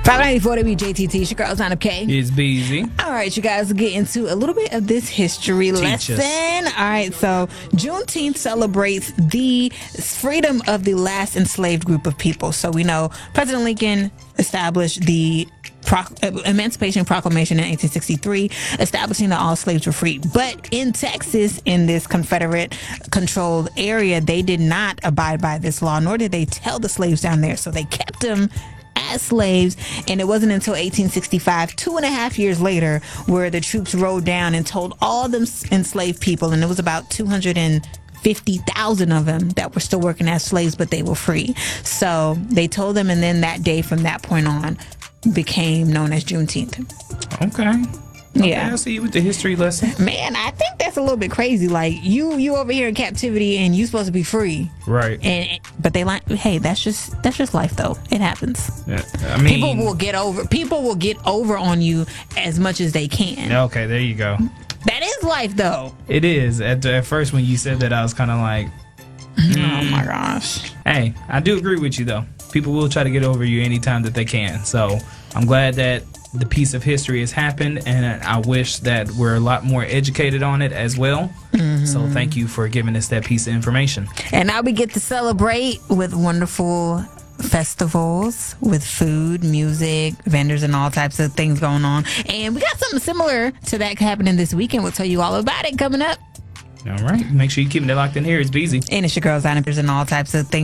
594 WJTT, it's your girl, Zana K. It's Beezy. All right, you guys, we'll get into a little bit of this history lesson. All right, so Juneteenth celebrates the freedom of the last enslaved group of people. So we know President Lincoln established the Emancipation Proclamation in 1863, establishing that all slaves were free. But in Texas, in this Confederate-controlled area, they did not abide by this law, nor did they tell the slaves down there. So they kept them as slaves, and it wasn't until 1865, 2.5 years later, where the troops rode down and told all them enslaved people, and it was about 250,000 of them that were still working as slaves, but they were free. So they told them, and then that day, from that point on, became known as Juneteenth. Okay, Yeah. I'll see you with the history lesson. Man, I think that's a little bit crazy. Like you over here in captivity, and you supposed to be free, Right? but they like, hey, that's just life, though. It happens. Yeah, I mean, People will get over on you as much as they can. Okay, there you go. That is life, though. It is. At first, when you said that, I was kind of like, Oh my gosh. hey, I do agree with you, though. People will try to get over you anytime that they can. So I'm glad that the piece of history has happened, and I wish that we're a lot more educated on it as well. So thank you for giving us that piece of information. And now we get to celebrate with wonderful festivals with food, music, vendors, and all types of things going on. And we got something similar to that happening this weekend. We'll tell you all about it coming up. All right. Make sure you keep it locked in here. It's Beezy. And it's your girls, and all types of things.